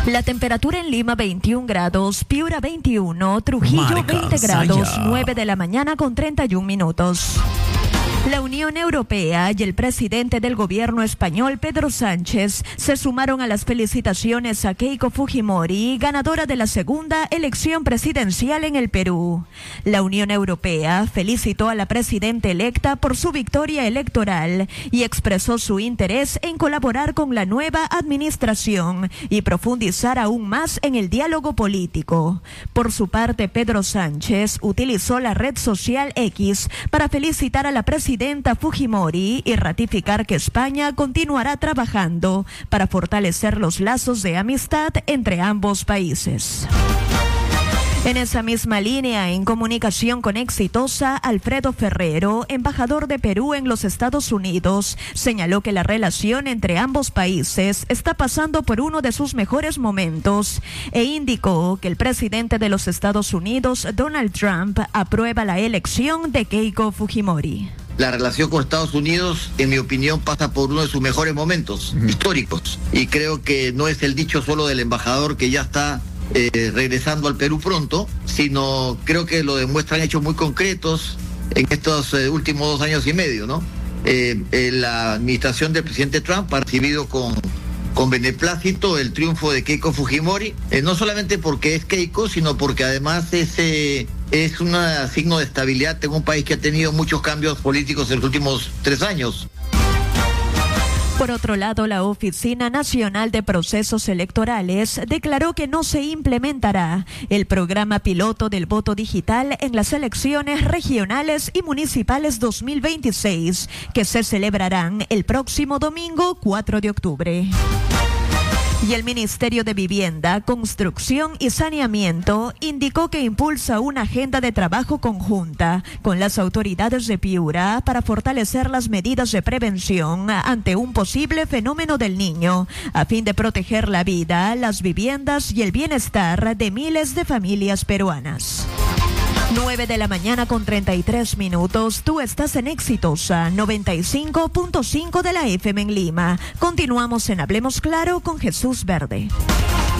La temperatura en Lima 21 grados, Piura 21, Trujillo Marca 20 grados, Saya. 9 de la mañana con 31 minutos. La Unión Europea y el presidente del gobierno español, Pedro Sánchez, se sumaron a las felicitaciones a Keiko Fujimori, ganadora de la segunda elección presidencial en el Perú. La Unión Europea felicitó a la presidenta electa por su victoria electoral y expresó su interés en colaborar con la nueva administración y profundizar aún más en el diálogo político. Por su parte, Pedro Sánchez utilizó la red social X para felicitar a la presidenta Fujimori y ratificar que España continuará trabajando para fortalecer los lazos de amistad entre ambos países. En esa misma línea, en comunicación con Exitosa, Alfredo Ferrero, embajador de Perú en los Estados Unidos, señaló que la relación entre ambos países está pasando por uno de sus mejores momentos e indicó que el presidente de los Estados Unidos, Donald Trump, aprueba la elección de Keiko Fujimori. La relación con Estados Unidos, en mi opinión, pasa por uno de sus mejores momentos históricos. Y creo que no es el dicho solo del embajador que ya está regresando al Perú pronto, sino creo que lo demuestran hechos muy concretos en estos últimos 2 años y medio, ¿no? La administración del presidente Trump ha recibido con beneplácito el triunfo de Keiko Fujimori, no solamente porque es Keiko, sino porque además es un signo de estabilidad en un país que ha tenido muchos cambios políticos en los últimos 3 años. Por otro lado, la Oficina Nacional de Procesos Electorales declaró que no se implementará el programa piloto del voto digital en las elecciones regionales y municipales 2026, que se celebrarán el próximo domingo 4 de octubre. Y el Ministerio de Vivienda, Construcción y Saneamiento indicó que impulsa una agenda de trabajo conjunta con las autoridades de Piura para fortalecer las medidas de prevención ante un posible fenómeno del Niño, a fin de proteger la vida, las viviendas y el bienestar de miles de familias peruanas. 9 de la mañana con 33 minutos. Tú estás en Exitosa 95.5 de la FM en Lima. Continuamos en Hablemos Claro con Jesús Verde.